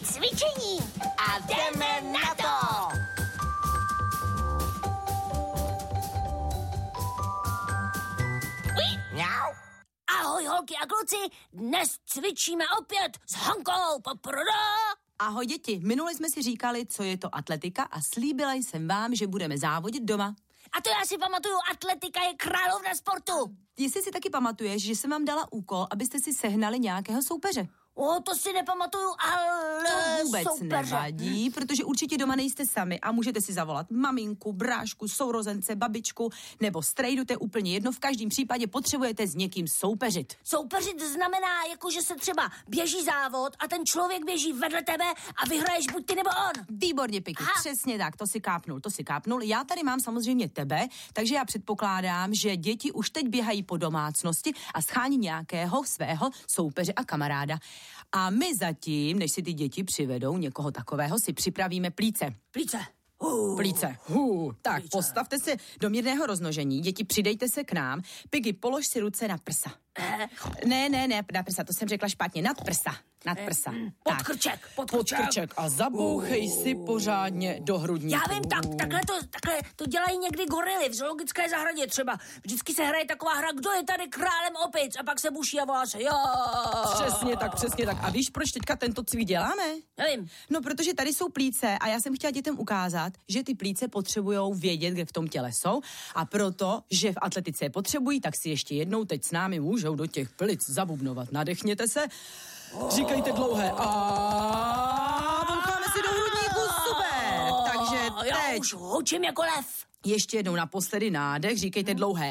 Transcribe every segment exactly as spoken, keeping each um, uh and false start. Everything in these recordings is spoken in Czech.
cvičení a jdeme na to! Mňau. Ahoj, holky a kluci, dnes cvičíme opět s Hankou Poproda. Ahoj děti, minule jsme si říkali, co je to atletika a slíbila jsem vám, že budeme závodit doma. A to já si pamatuju, atletika je královna sportu. Jestli si taky pamatuješ, že jsem vám dala úkol, abyste si sehnali nějakého soupeře. O, to si nepamatuju, ale To vůbec soupeře. nevadí, protože určitě doma nejste sami a můžete si zavolat maminku, brášku, sourozence, babičku nebo strejdu, to je úplně jedno. V každém případě potřebujete s někým soupeřit. Soupeřit znamená, jako že se třeba běží závod a ten člověk běží vedle tebe a vyhraješ buď ty nebo on. Výborně, Piky, Aha. přesně tak, to si kápnul, to si kápnul. Já tady mám samozřejmě tebe, takže já předpokládám, že děti už teď běhají po domácnosti a schání nějakého svého soupeře a kamaráda. A my zatím, než si ty děti přivedou někoho takového, si připravíme plíce. Plíce. Uh. Plíce. Uh, tak, Plíce. postavte se do mírného roznožení, děti, přidejte se k nám. Piky, polož si ruce na prsa. Eh. Ne, ne, ne, na prsa, to jsem řekla špatně, nad prsa, nad prsa. Pod Tak. krček, pod Pod krček. krček a zabouchej si pořádně do hrudníku. Já vím, tak, takhle, to, takhle to dělají někdy gorily v zoologické zahradě třeba. Vždycky se hraje taková hra, kdo je tady králem opic a pak se buší a volá se jo. Přesně tak, přesně tak. A víš, proč teďka tento cvik děláme? Nevím. No, protože tady jsou plíce a já jsem chtěla dětem ukázat, že ty plíce potřebujou vědět, kde v tom těle jsou, a proto, že v atletice je potřebují, tak si ještě jednou teď s námi můžou do těch plic zabubnovat. Nadechněte se, říkejte dlouhé a boucháme si do hrudníku, super. Takže Já teď už hučím jako lev. ještě jednou naposledy nádech, říkejte dlouhé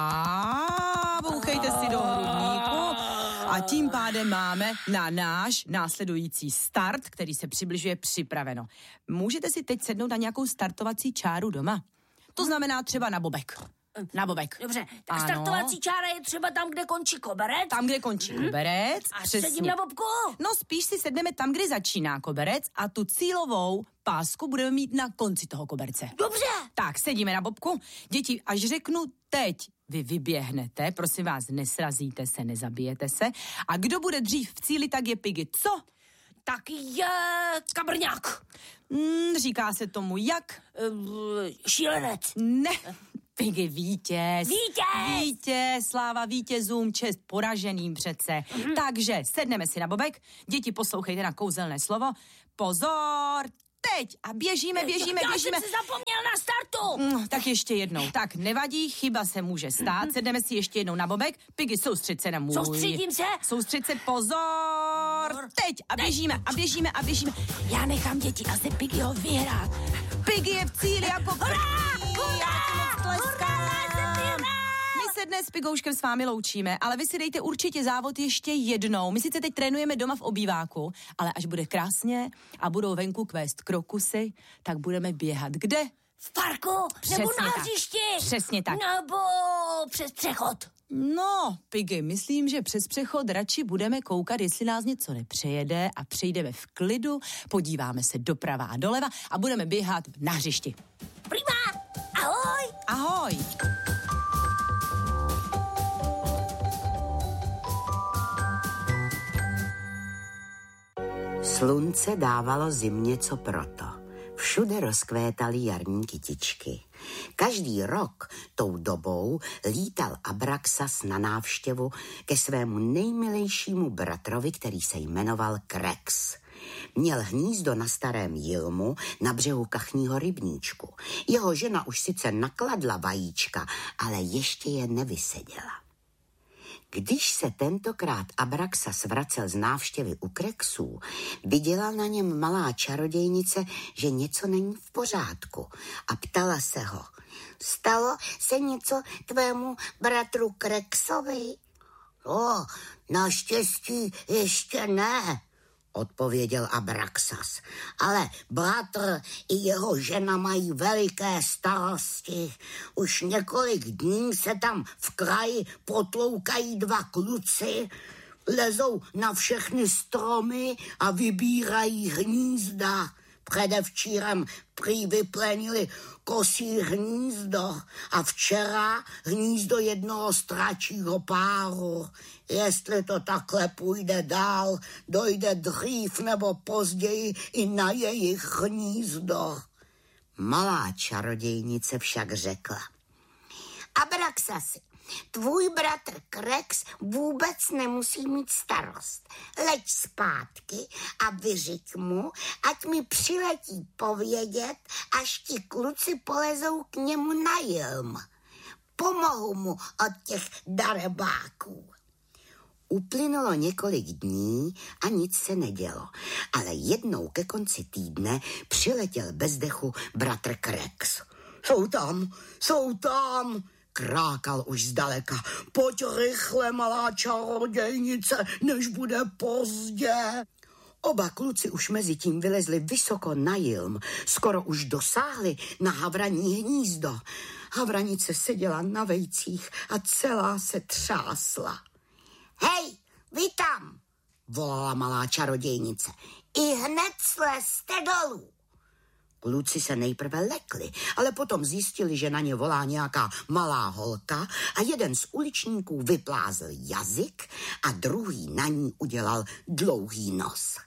a bouchejte si do hrudníku. A tím pádem máme na náš následující start, který se přibližuje, připraveno. Můžete si teď sednout na nějakou startovací čáru doma. To znamená třeba na bobek. Na bobek. Dobře, tak Ano. startovací čára je třeba tam, kde končí koberec. Tam, kde končí koberec. A přesně. sedím na bobku. No, spíš si sedneme tam, kde začíná koberec a tu cílovou pásku budeme mít na konci toho koberce. Dobře. Tak, sedíme na bobku. Děti, až řeknu teď, vy vyběhnete, prosím vás, nesrazíte se, nezabijete se. A kdo bude dřív v cíli, tak je Piggy. Co? Tak je kabrňák. Mm, říká se tomu jak? Uh, šílenec. Ne, Piggy, vítěz. Vítěz! Vítěz, sláva vítězům, čest poraženým přece. Mm-hmm. Takže sedneme si na bobek, děti, poslouchejte na kouzelné slovo. Pozor, teď a běžíme, běžíme, Já běžíme. jsem si zapomněl na startu. Mm, tak ještě jednou. Tak nevadí, chyba se může stát. Sedneme si ještě jednou na bobek. Piggy, soustřeď se na můj. Soustředím se. Soustřeď se, pozor. Teď a běžíme a běžíme a běžíme. Já nechám děti asi Piggyho vyhrát. Piggy je v cíli jako první. Já ti moc tleskám. My se dnes s Pigouškem s vámi loučíme, ale vy si dejte určitě závod ještě jednou. My sice teď trénujeme doma v obýváku, ale až bude krásně a budou venku kvést krokusy, tak budeme běhat. Kde? V parku? Přesně Nebo na tak. hřišti? Přesně tak. Nebo přes přechod? No, Piggy, myslím, že přes přechod radši budeme koukat, jestli nás něco nepřejede a přejdeme v klidu, podíváme se doprava a doleva a budeme běhat na hřišti. Prima! Ahoj! Ahoj! Slunce dávalo zimě co proto. Všude rozkvétaly jarní kytičky. Každý rok tou dobou lítal Abraxas na návštěvu ke svému nejmilejšímu bratrovi, který se jmenoval Krex. Měl hnízdo na starém jilmu na břehu kachního rybníčku. Jeho žena už sice nakladla vajíčka, ale ještě je nevyseděla. Když se tentokrát Abraxas vracel z návštěvy u Krexů, viděla na něm malá čarodějnice, že něco není v pořádku a ptala se ho. Stalo se něco tvému bratru Krexovi? O, naštěstí ještě ne, odpověděl Abraxas. Ale bratr i jeho žena mají veliké starosti. Už několik dní se tam v kraji potloukají dva kluci, lezou na všechny stromy a vybírají hnízda. Předevčírem prý vyplenili kosí hnízdo a včera hnízdo jednoho stračího páru. Jestli to takhle půjde dál, dojde dřív nebo později i na jejich hnízdo. Malá čarodějnice však řekla: Abraxasi, tvůj bratr Krex vůbec nemusí mít starost. Leď zpátky a vyřiď mu, ať mi přiletí povědět, až ti kluci polezou k němu na jilm. Pomohu mu od těch darebáků. Uplynulo několik dní a nic se nedělo, ale jednou ke konci týdne přiletěl bez dechu bratr Krex. Jsou tam, jsou tam, krákal už zdaleka. Pojď rychle, malá čarodějnice, než bude pozdě. Oba kluci už mezi tím vylezli vysoko na jilm, skoro už dosáhli na havraní hnízdo. Havranice seděla na vejcích a celá se třásla. Hej, vy tam, volala malá čarodějnice, i hned slezte dolů. Kluci se nejprve lekli, ale potom zjistili, že na ně volá nějaká malá holka a jeden z uličníků vyplázl jazyk a druhý na ní udělal dlouhý nos.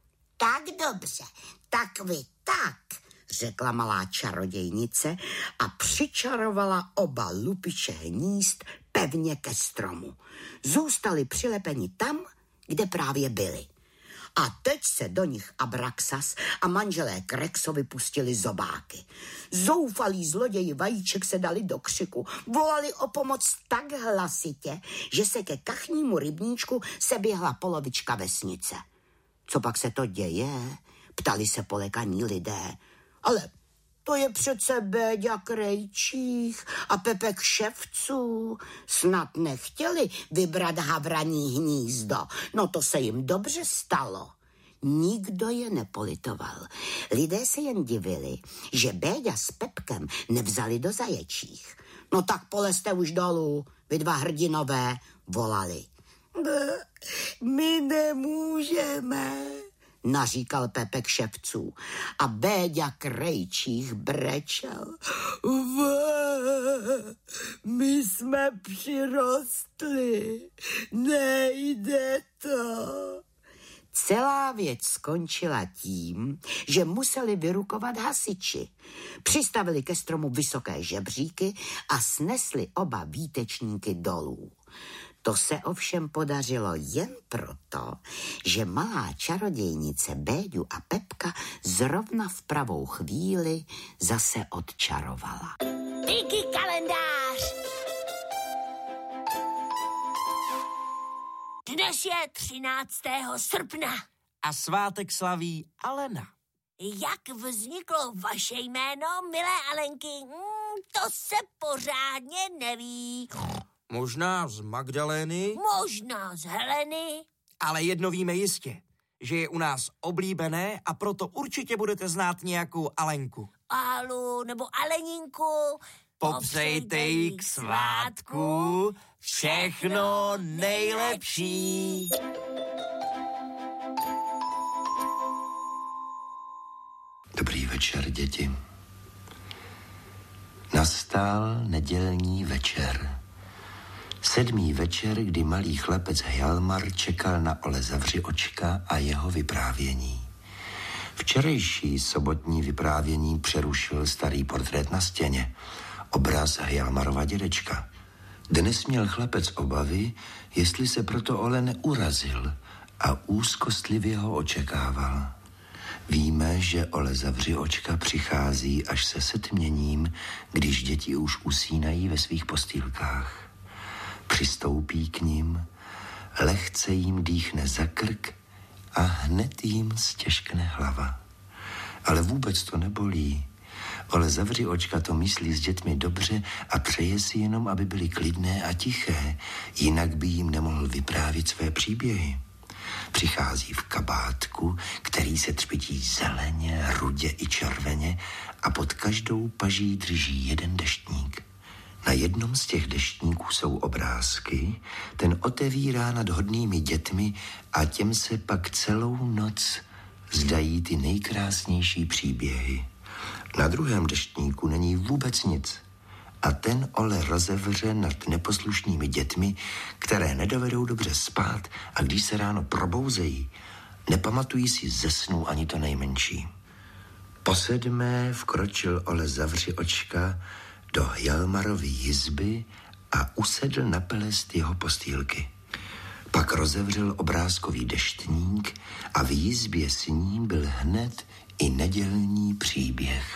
Tak dobře, tak vy tak, řekla malá čarodějnice a přičarovala oba lupiče hnízd pevně ke stromu. Zůstali přilepeni tam, kde právě byli. A teď se do nich Abraxas a manželé Krexovi pustili zobáky. Zoufalí zloději vajíček se dali do křiku, volali o pomoc tak hlasitě, že se ke kachnímu rybníčku seběhla polovička vesnice. Co pak se to děje? Ptali se polekaní lidé. Ale to je přece Béďa Krejčích a Pepek Ševců. Snad nechtěli vybrat havraní hnízdo. No to se jim dobře stalo. Nikdo je nepolitoval. Lidé se jen divili, že Béďa s Pepkem nevzali do zaječích. No tak polezte už dolů, vy dva hrdinové, volali. My nemůžeme, naříkal Pepek Ševců a Béďa Krejčích brečel. Vá, my jsme přirostli, nejde to. Celá věc skončila tím, že museli vyrukovat hasiči. Přistavili ke stromu vysoké žebříky a snesli oba výtečníky dolů. To se ovšem podařilo jen proto, že malá čarodějnice Béďu a Pepka zrovna v pravou chvíli zase odčarovala. Díky kalendář! Dnes je třináctého srpna. A svátek slaví Alena. Jak vzniklo vaše jméno, milé Alenky? Hmm, to se pořádně neví. Možná z Magdalény? Možná z Heleny. Ale jedno víme jistě, že je u nás oblíbené a proto určitě budete znát nějakou Alenku. Alu nebo Aleninku. Popřejte jí k svátku všechno nejlepší. Dobrý večer, děti. Nastal nedělní večer. Sedmý večer, kdy malý chlapec Hjalmar čekal na Ole Zavři očka a jeho vyprávění. Včerejší sobotní vyprávění přerušil starý portrét na stěně, obraz Hjalmarova dědečka. Dnes měl chlapec obavy, jestli se proto Ole neurazil a úzkostlivě ho očekával. Víme, že Ole Zavři očka přichází až se setměním, když děti už usínají ve svých postýlkách. Přistoupí k nim, lehce jim dýchne za krk a hned jim stěžkne hlava. Ale vůbec to nebolí. Ole Zavři očka to myslí s dětmi dobře a přeje si jenom, aby byly klidné a tiché, jinak by jim nemohl vyprávět své příběhy. Přichází v kabátku, který se třpití zeleně, rudě i červeně a pod každou paží drží jeden deštník. Na jednom z těch deštníků jsou obrázky, ten otevírá nad hodnými dětmi a těm se pak celou noc zdají ty nejkrásnější příběhy. Na druhém deštníku není vůbec nic. A ten Ole rozevře nad neposlušnými dětmi, které nedovedou dobře spát a když se ráno probouzejí, nepamatují si ze snů ani to nejmenší. Po sedmé vkročil Ole Zavři očka do Hjalmarovy jizby a usedl na pelest jeho postýlky. Pak rozevřel obrázkový deštník a v jizbě s ním byl hned i nedělní příběh.